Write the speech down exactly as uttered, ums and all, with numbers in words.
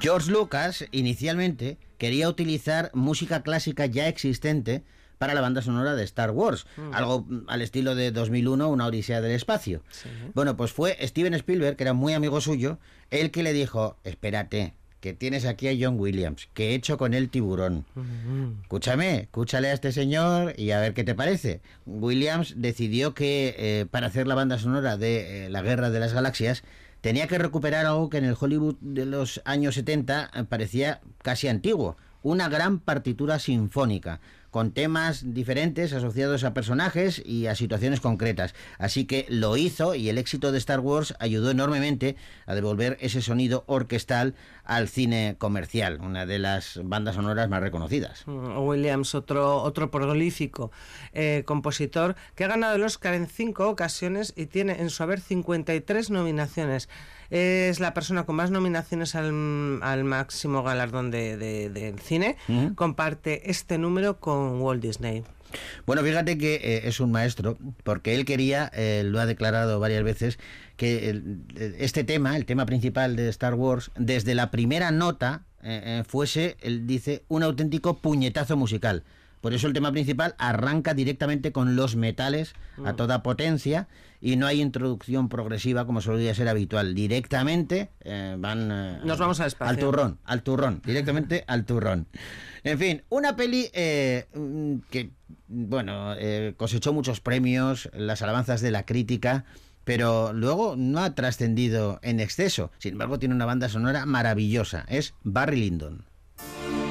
George Lucas inicialmente quería utilizar música clásica ya existente para la banda sonora de Star Wars, mm. algo al estilo de dos mil uno, Una Odisea del Espacio. Sí. Bueno, pues fue Steven Spielberg, que era muy amigo suyo, el que le dijo, espérate, que tienes aquí a John Williams, que he hecho con él Tiburón. Uh-huh. Escúchame, escúchale a este señor y a ver qué te parece. Williams decidió que eh, para hacer la banda sonora de eh, La Guerra de las Galaxias tenía que recuperar algo que en el Hollywood de los años setenta eh, parecía casi antiguo, una gran partitura sinfónica, con temas diferentes asociados a personajes y a situaciones concretas. Así que lo hizo, y el éxito de Star Wars ayudó enormemente a devolver ese sonido orquestal al cine comercial, una de las bandas sonoras más reconocidas. Williams, otro, otro prolífico eh, compositor, que ha ganado el Oscar en cinco ocasiones y tiene en su haber cincuenta y tres nominaciones. Es la persona con más nominaciones al, al máximo galardón de, de, de cine. Uh-huh. Comparte este número con Walt Disney. Bueno, fíjate que eh, es un maestro, porque él quería, eh, lo ha declarado varias veces, que el, este tema, el tema principal de Star Wars, desde la primera nota eh, eh, fuese, él dice, un auténtico puñetazo musical. Por eso el tema principal arranca directamente con los metales a toda potencia y no hay introducción progresiva como solía ser habitual. Directamente eh, van eh, Nos vamos al espacio. Al turrón, al turrón, directamente al turrón. En fin, una peli eh, que, bueno, eh, cosechó muchos premios, las alabanzas de la crítica, pero luego no ha trascendido en exceso. Sin embargo, tiene una banda sonora maravillosa. Es Barry Lyndon.